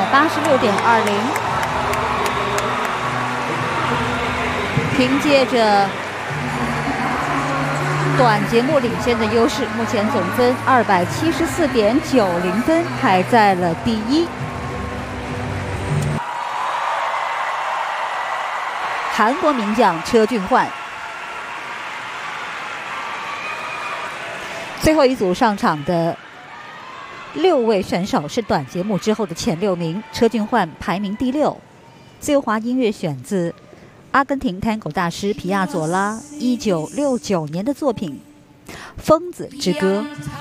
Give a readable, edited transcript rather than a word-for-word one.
186.20。凭借着短节目领先的优势，目前总分274.90分，排在了第一。韩国名将车俊焕。最后一组上场的6位选手是短节目之后的前6名，车俊焕排名第6。自由滑音乐选自阿根廷探戈大师皮亚佐拉1969年的作品《疯子之歌》。